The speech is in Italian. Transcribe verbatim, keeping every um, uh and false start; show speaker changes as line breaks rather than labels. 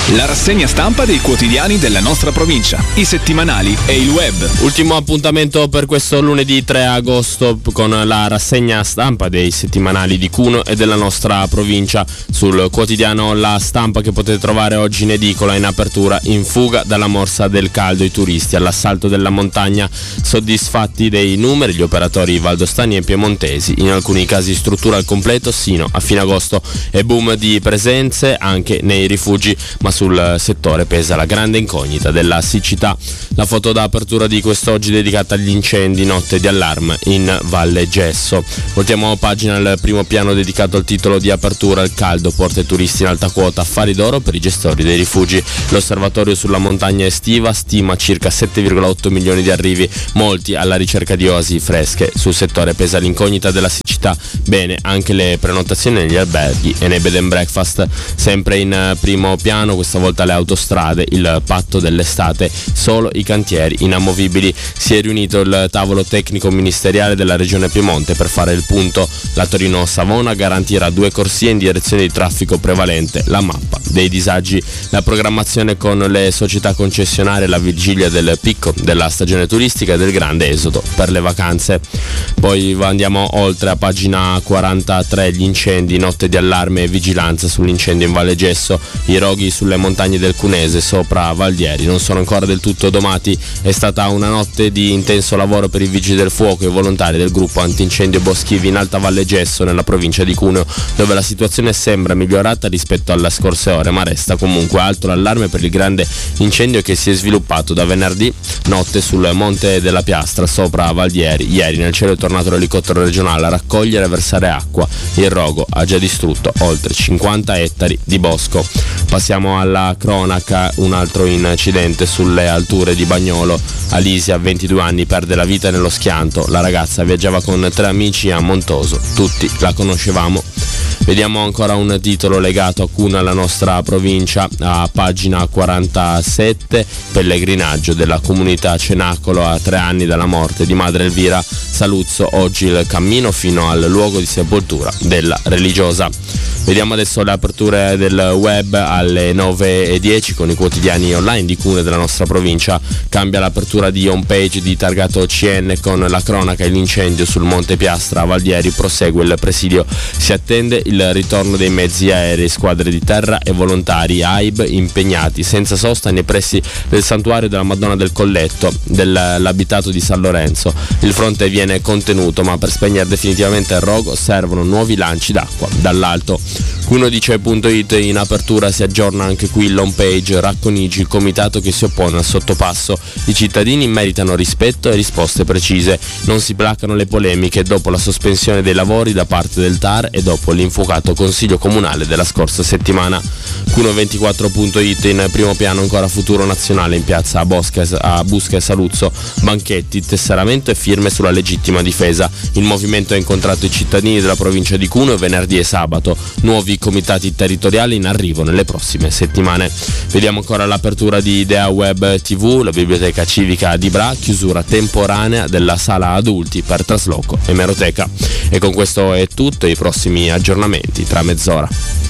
La rassegna stampa dei quotidiani della nostra provincia, i settimanali e il web.
Ultimo appuntamento per questo lunedì tre agosto con la rassegna stampa dei settimanali di Cuneo e della nostra provincia. Sul quotidiano La Stampa, che potete trovare oggi in edicola, in apertura: in fuga dalla morsa del caldo i turisti all'assalto della montagna. Soddisfatti dei numeri gli operatori valdostani e piemontesi, in alcuni casi struttura al completo sino a fine agosto, e boom di presenze anche nei rifugi, ma sul settore pesa la grande incognita della siccità. La foto d'apertura di quest'oggi dedicata agli incendi, notte di allarme in Valle Gesso. Voltiamo pagina al primo piano dedicato al titolo di apertura: il caldo porta i turisti in alta quota, affari d'oro per i gestori dei rifugi. L'osservatorio sulla montagna estiva stima circa sette virgola otto milioni di arrivi, molti alla ricerca di oasi fresche. Sul settore pesa l'incognita della siccità, bene anche le prenotazioni negli alberghi e nei bed and breakfast. Sempre in primo piano questa volta le autostrade, il patto dell'estate, solo i cantieri inamovibili. Si è riunito il tavolo tecnico ministeriale della regione Piemonte per fare il punto. La Torino-Savona garantirà due corsie in direzione di traffico prevalente, la mappa dei disagi, la programmazione con le società concessionarie, la vigilia del picco della stagione turistica e del grande esodo per le vacanze. Poi andiamo oltre a pagina quarantatré, gli incendi, notte di allarme e vigilanza sull'incendio in Valle Gesso. I roghi sulle montagne del Cunese sopra Valdieri non sono ancora del tutto domati. È stata una notte di intenso lavoro per i vigili del fuoco e i volontari del gruppo antincendio boschivi in Alta Valle Gesso, nella provincia di Cuneo, dove la situazione sembra migliorata rispetto alle scorse ore, ma resta comunque alto l'allarme per il grande incendio che si è sviluppato da venerdì notte sul Monte della Piastra sopra Valdieri. Ieri nel cielo è tornato l'elicottero regionale a raccogliere e versare acqua. Il rogo ha già distrutto oltre cinquanta ettari di bosco. Passiamo alla cronaca: un altro incidente sulle alture di Bagnolo. Alisia, ventidue anni, perde la vita nello schianto. La ragazza viaggiava con tre amici a Montoso, tutti la conoscevamo. Vediamo ancora un titolo legato a Cuneo, alla nostra provincia, a pagina quarantasette: pellegrinaggio della comunità Cenacolo a tre anni dalla morte di madre Elvira Saluzzo, oggi il cammino fino al luogo di sepoltura della religiosa. Vediamo adesso le aperture del web alle nove e dieci con i quotidiani online di Cuneo e della nostra provincia. Cambia l'apertura di homepage di targato C N con la cronaca: l'incendio sul Monte Piastra a Valdieri, prosegue il presidio. Si attende il ritorno dei mezzi aerei, squadre di terra e volontari A I B impegnati senza sosta nei pressi del santuario della Madonna del Colletto dell'abitato di San Lorenzo. Il fronte viene contenuto, ma per spegnere definitivamente il rogo servono nuovi lanci d'acqua dall'alto. Cuneo dice punto it in apertura: si aggiorna anche qui l'home page. Racconigi, il comitato che si oppone al sottopasso. I cittadini meritano rispetto e risposte precise. Non si placano le polemiche dopo la sospensione dei lavori da parte del T A R e dopo l'infuocato consiglio comunale della scorsa settimana. Cuneo ventiquattro punto it in primo piano ancora Futuro Nazionale in piazza a, Bosca, a Busca e Saluzzo. Banchetti, tesseramento e firme sulla legittima difesa. Il movimento ha incontrato i cittadini della provincia di Cuneo venerdì e sabato. Nuovi comitati territoriali in arrivo nelle prossime settimane. Vediamo ancora l'apertura di Idea Web tivù, la biblioteca civica di Bra, chiusura temporanea della sala adulti per trasloco e emeroteca. E con questo è tutto, i prossimi aggiornamenti tra mezz'ora.